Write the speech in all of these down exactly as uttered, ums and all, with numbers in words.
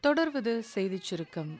தொடர்வது செய்திச் சுருக்கம்.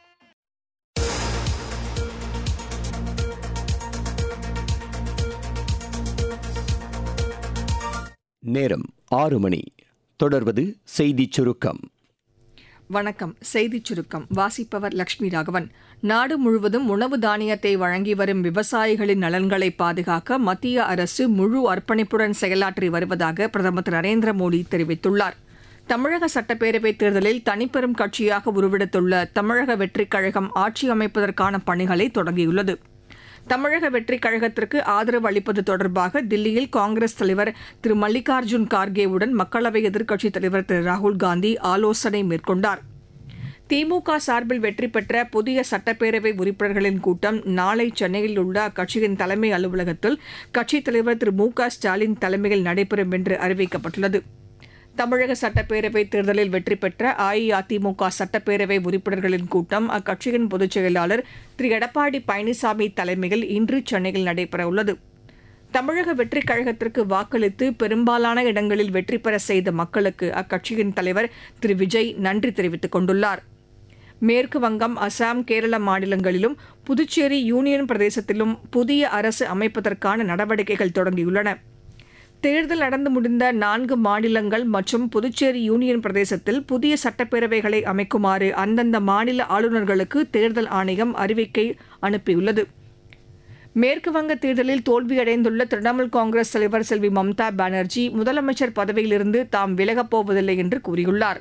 நேரம் ஆறு மணி. தொடர்வது செய்திச் சுருக்கம். வணக்கம். செய்திச் சுருக்கம் வாசிப்பவர் லட்சுமி ராகவன். நாடு முழுவதும் உணவு தானியத்தை வழங்கி வரும் விவசாயிகளின் நலன்களை பாதுகாக்க மத்திய அரசு முழு அர்ப்பணிப்புடன் செயலாற்றி வருவதாக பிரதமர் திரு நரேந்திர மோடி தெரிவித்துள்ளார். தமிழக சட்டப்பேரவைத் தேர்தலில் தனிப்பெரும் கட்சியாக உருவெடுத்துள்ள தமிழக வெற்றிக் கழகம் ஆட்சி அமைப்பதற்கான பணிகளை தொடங்கியுள்ளது. தமிழக வெற்றிக் கழகத்திற்கு ஆதரவு அளிப்பது தொடர்பாக தில்லியில் காங்கிரஸ் தலைவர் திரு மல்லிகார்ஜுன் கார்கேவுடன் மக்களவை எதிர்க்கட்சித் தலைவர் திரு ராகுல்காந்தி ஆலோசனை மேற்கொண்டார். திமுக சார்பில் வெற்றி பெற்ற புதிய சட்டப்பேரவை உறுப்பினர்களின் கூட்டம் நாளை சென்னையில் உள்ள அக்கட்சியின் தலைமை அலுவலகத்தில் கட்சித் தலைவர் திரு மு க ஸ்டாலின் தலைமையில் நடைபெறும் என்று அறிவிக்கப்பட்டுள்ளது. தமிழக சட்டப்பேரவைத் தேர்தலில் வெற்றி பெற்ற அஇஅதிமுக சட்டப்பேரவை உறுப்பினர்களின் கூட்டம் அக்கட்சியின் பொதுச் செயலாளர் திரு எடப்பாடி பழனிசாமி தலைமையில் இன்று சென்னையில் நடைபெறவுள்ளது. தமிழக வெற்றிக் கழகத்திற்கு வாக்களித்து பெரும்பாலான இடங்களில் வெற்றி பெற செய்த மக்களுக்கு அக்கட்சியின் தலைவர் திரு விஜய் நன்றி தெரிவித்துக் கொண்டுள்ளார். மேற்கு வங்கம், அசாம், கேரள மாநிலங்களிலும் புதுச்சேரி யூனியன் பிரதேசத்திலும் புதிய அரசு அமைப்பதற்கான நடவடிக்கைகள் தொடங்கியுள்ளன. தேர்தல் நடந்து முடிந்த நான்கு மாநிலங்கள் மற்றும் புதுச்சேரி யூனியன் பிரதேசத்தில் புதிய சட்டப்பேரவைகளை அமைக்குமாறு அந்தந்த மாநில ஆளுநர்களுக்கு தேர்தல் ஆணையம் அறிவிக்கை அனுப்பியுள்ளது. மேற்குவங்க தேர்தலில் தோல்வியடைந்துள்ள திரிணாமுல் காங்கிரஸ் தலைவர் செல்வி மம்தா பானர்ஜி முதலமைச்சர் பதவியிலிருந்து தாம் விலகப் போவதில்லை என்று கூறியுள்ளார்.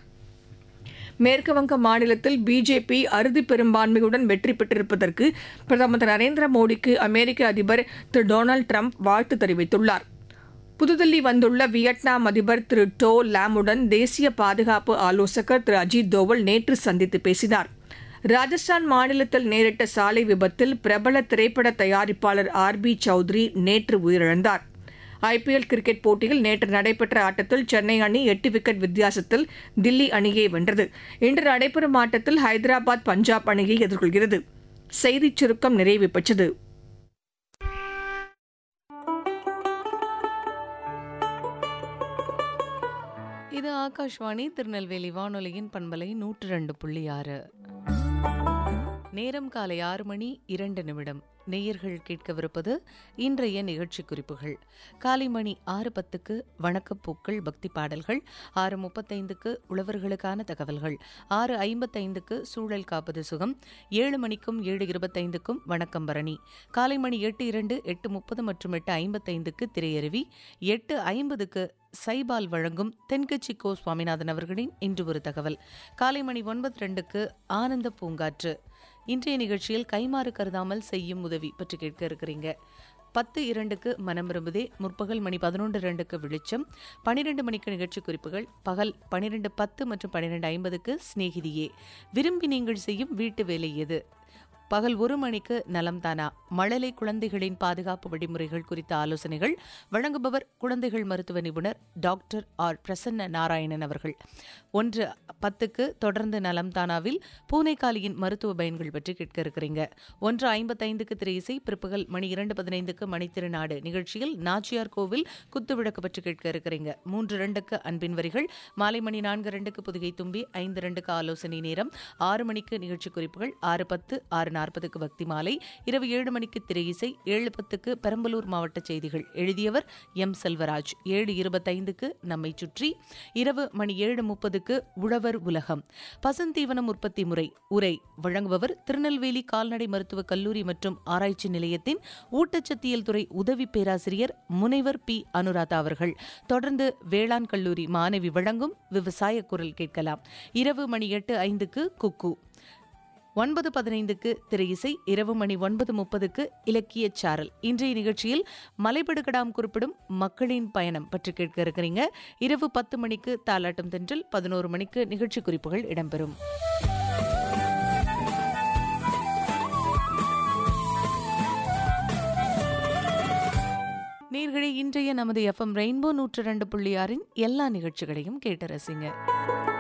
மேற்குவங்க மாநிலத்தில் பிஜேபி அறுதி பெரும்பான்மையுடன் வெற்றி பெற்றிருப்பதற்கு பிரதமர் திரு நரேந்திர மோடிக்கு அமெரிக்க அதிபர் திரு டொனால்டு டிரம்ப் வாழ்த்து தெரிவித்துள்ளார். புதுதில்லி வந்துள்ள வியட்நாம் அதிபர் திரு டோ லாமுடன் தேசிய பாதுகாப்பு ஆலோசகர் திரு அஜித் தோவல் நேற்று சந்தித்து பேசினார். ராஜஸ்தான் மாநிலத்தில் நேரிட்ட சாலை விபத்தில் பிரபல திரைப்பட தயாரிப்பாளர் ஆர் பி சௌத்ரி நேற்று உயிரிழந்தார். ஐபிஎல் கிரிக்கெட் போட்டியில் நேற்று நடைபெற்ற ஆட்டத்தில் சென்னை அணி எட்டு விக்கெட் வித்தியாசத்தில் தில்லி அணியை வென்றது. இன்று நடைபெறும் ஆட்டத்தில் ஹைதராபாத் பஞ்சாப் அணியை எதிர்கொள்கிறது. செய்திச் சுருக்கம் நிறைவு பெற்றது. இது ஆகாஷ்வாணி திருநெல்வேலி வானொலியின் பண்பலை நூற்று ரெண்டு புள்ளி ஆறு. நேரம் காலை ஆறு மணி இரண்டு நிமிடம். நேயர்கள் கேட்கவிருப்பது இன்றைய நிகழ்ச்சி குறிப்புகள். காலை மணி ஆறு பத்துக்கு வணக்கப்பூக்கள் பக்தி பாடல்கள், ஆறு முப்பத்தைந்துக்கு உழவர்களுக்கான தகவல்கள், ஆறு ஐம்பத்தைந்துக்கு சூழல் காப்பது சுகம், ஏழு மணிக்கும் ஏழு இருபத்தைந்துக்கும் வணக்கம் பரணி, காலை மணி எட்டு இரண்டு எட்டு முப்பது மற்றும் எட்டு ஐம்பத்தைந்துக்கு திரையருவி, எட்டு ஐம்பதுக்கு சைபால் வழங்கும் தென்கட்சி கோ சுவாமிநாதன் அவர்களின் இன்று ஒரு தகவல், காலை மணி ஒன்பது ரெண்டுக்கு ஆனந்த பூங்காற்று. இன்றைய நிகழ்ச்சியில் கைமாறு கருதாமல் செய்யும் உதவி பற்றி கேட்க இருக்கிறீங்க. பத்து இரண்டுக்கு மனம் விரும்புதே, முற்பகல் மணி பதினொன்று ரெண்டுக்கு வெளிச்சம், பனிரெண்டு மணிக்கு நிகழ்ச்சி குறிப்புகள், பகல் பனிரெண்டு பத்து மற்றும் பனிரெண்டு ஐம்பதுக்கு சிநேகிதியே, விரும்பி நீங்கள் செய்யும் வீட்டு வேலை எது, பகல் ஒரு மணிக்கு நலம் தானா, மழலை குழந்தைகளின் பாதுகாப்பு வழிமுறைகள் குறித்த ஆலோசனைகள் வழங்குபவர் குழந்தைகள் மருத்துவ நிபுணர் டாக்டர் ஆர் பிரசன்ன நாராயணன் அவர்கள். ஒன்று பத்துக்கு தொடர்ந்து நலம் தானாவில் பூனைக்காலியின் மருத்துவ பயன்கள் பற்றி கேட்க இருக்கிறீங்க. ஒன்று ஐம்பத்தைந்துக்கு திரை இசை, பிற்பகல் மணி இரண்டு பதினைந்துக்கு மணித்திருநாடு நிகழ்ச்சியில் நாச்சியார் கோவில் குத்துவிளக்கு பற்றி கேட்க இருக்கிறீங்க. மூன்று ரெண்டுக்கு அன்பின் வரிகள், மாலை மணி நான்கு ரெண்டுக்கு புதுகை தும்பி, ஐந்து ரெண்டுக்கு ஆலோசனை நேரம், ஆறு மணிக்கு நிகழ்ச்சி குறிப்புகள், ஆறு பத்து ஆறு நாற்பதுக்கு பக்தி மாலை, இரவு ஏழு மணிக்கு திரை இசை, ஏழு பத்துக்கு பெரம்பலூர் மாவட்ட செய்திகள், எழுதியவர் எம் செல்வராஜ், ஏழு இருபத்தைந்துக்கு நம்மை சுற்றி, இரவு மணி ஏழு முப்பதுக்கு உழவர் உலகம், பசுந்தீவனம் உற்பத்தி முறை உரை வழங்குபவர் திருநெல்வேலி கால்நடை மருத்துவக் கல்லூரி மற்றும் ஆராய்ச்சி நிலையத்தின் ஊட்டச்சத்தியல் துறை உதவி பேராசிரியர் முனைவர் பி அனுராதா அவர்கள். தொடர்ந்து வேளாண் கல்லூரி மாணவி வழங்கும் விவசாய குரல் கேட்கலாம். இரவு மணி எட்டு ஐந்துக்கு குக்கு, ஒன்பது பதினைந்துக்கு திரை இசை, இரவு மணி ஒன்பது முப்பதுக்கு இலக்கிய சாரல். இன்றைய நிகழ்ச்சியில் மலைபடுகடாம் குறிப்பிடும் மக்களின் பயணம் பற்றி கேட்க இருக்கிறீங்க. இரவு பத்து மணிக்கு தாலாட்டம் தென்றல், பதினோரு மணிக்கு நிகழ்ச்சி குறிப்புகள் இடம்பெறும். நேயர்களே, இன்றைய நமது எஃப்எம் ரெயின்போ நூற்று ரெண்டு புள்ளி ஆறின் எல்லா நிகழ்ச்சிகளையும் கேட்டு ரசிங்க.